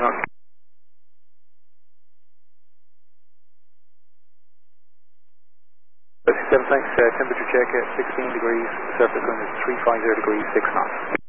knots. Thanks, temperature check at 16 degrees, surface wind is 350 degrees, 6 knots.